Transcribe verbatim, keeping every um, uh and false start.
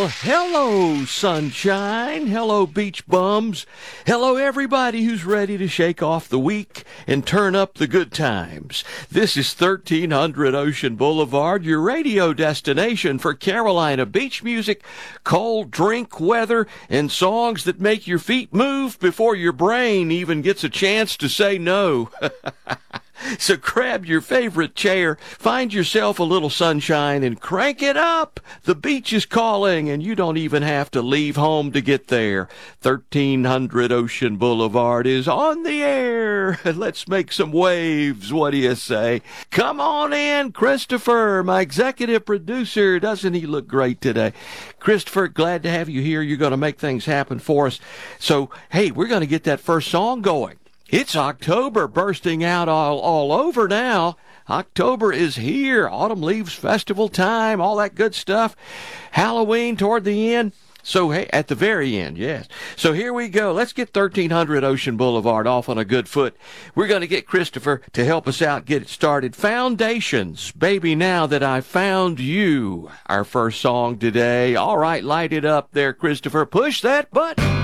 Well, hello, sunshine. Hello, beach bums. Hello, everybody who's ready to shake off the week and turn up the good times. This is thirteen hundred Ocean Boulevard, your radio destination for Carolina beach music, cold drink weather, and songs that make your feet move before your brain even gets a chance to say no. So grab your favorite chair, find yourself a little sunshine, and crank it up. The beach is calling, and you don't even have to leave home to get there. thirteen hundred Ocean Boulevard is on the air. Let's make some waves. What do you say? Come on in, Christopher, my executive producer. Doesn't he look great today? Christopher, glad to have you here. You're going to make things happen for us. So, hey, we're going to get that first song going. It's October bursting out all, all over now. October is here. Autumn leaves festival time, all that good stuff. Halloween toward the end. So, hey, at the very end, yes. So here we go. Let's get thirteen hundred Ocean Boulevard off on a good foot. We're going to get Christopher to help us out, get it started. Foundations, Baby Now That I Found You, our first song today. All right, light it up there, Christopher. Push that button.